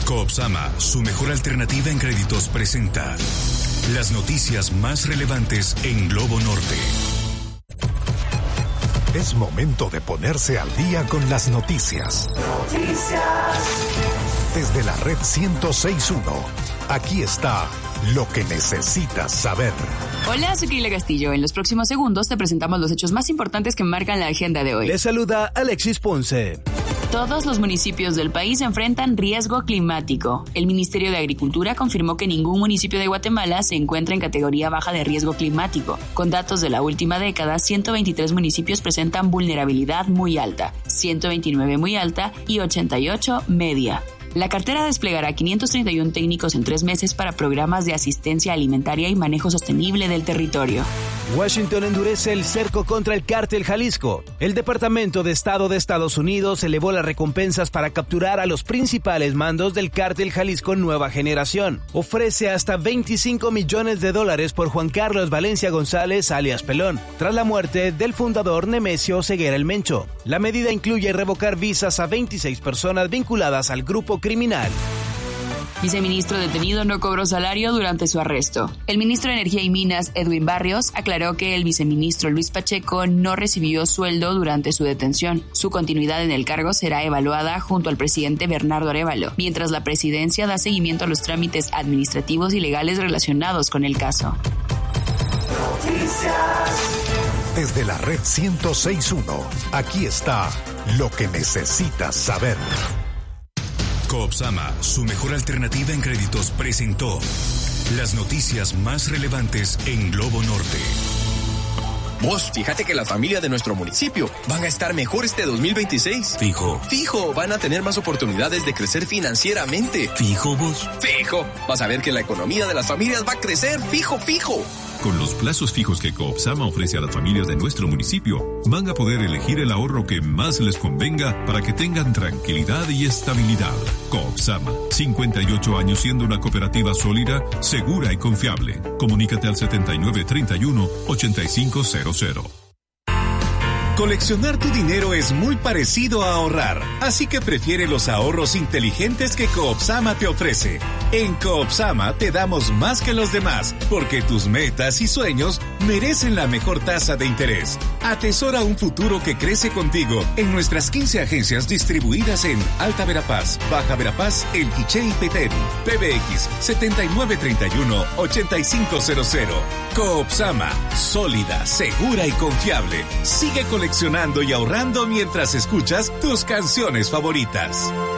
Coopsama, su mejor alternativa en créditos, presenta las noticias más relevantes en Globo Norte. Es momento de ponerse al día con las noticias. Desde la red 106.1, aquí está lo que necesitas saber. Hola, soy Keila Castillo. En los próximos segundos te presentamos los hechos más importantes que marcan la agenda de hoy. Les saluda Alexis Ponce. Todos los municipios del país enfrentan riesgo climático. El Ministerio de Agricultura confirmó que ningún municipio de Guatemala se encuentra en categoría baja de riesgo climático. Con datos de la última década, 123 municipios presentan vulnerabilidad muy alta, 129 muy alta y 88 media. La cartera desplegará 531 técnicos en 3 meses para programas de asistencia alimentaria y manejo sostenible del territorio. Washington endurece el cerco contra el cártel Jalisco. El Departamento de Estado de Estados Unidos elevó las recompensas para capturar a los principales mandos del cártel Jalisco Nueva Generación. Ofrece hasta $25 millones por Juan Carlos Valencia González, alias Pelón, tras la muerte del fundador Nemesio Ceguera el Mencho. La medida incluye revocar visas a 26 personas vinculadas al grupo criminal. Viceministro detenido no cobró salario durante su arresto. El ministro de Energía y Minas, Edwin Barrios, aclaró que el viceministro Luis Pacheco no recibió sueldo durante su detención. Su continuidad en el cargo será evaluada junto al presidente Bernardo Arévalo, mientras la presidencia da seguimiento a los trámites administrativos y legales relacionados con el caso. Desde la red 106.1, aquí está lo que necesitas saber. Coopsama, su mejor alternativa en créditos, presentó las noticias más relevantes en Globo Norte. Vos, fíjate que las familias de nuestro municipio van a estar mejor este 2026. Fijo. Fijo, van a tener más oportunidades de crecer financieramente. Fijo, vos. Fijo, vas a ver que la economía de las familias va a crecer. Fijo, fijo. Con los plazos fijos que Coopsama ofrece a las familias de nuestro municipio, van a poder elegir el ahorro que más les convenga para que tengan tranquilidad y estabilidad. Coopsama, 58 años siendo una cooperativa sólida, segura y confiable. Comunícate al 7931-8500. Coleccionar tu dinero es muy parecido a ahorrar, así que prefiere los ahorros inteligentes que Coopsama te ofrece. En Coopsama te damos más que los demás, porque tus metas y sueños merecen la mejor tasa de interés. Atesora un futuro que crece contigo en nuestras 15 agencias distribuidas en Alta Verapaz, Baja Verapaz, El Quiché y Petén. PBX 7931-8500. Coopsama, sólida, segura y confiable. Sigue coleccionando y ahorrando mientras escuchas tus canciones favoritas.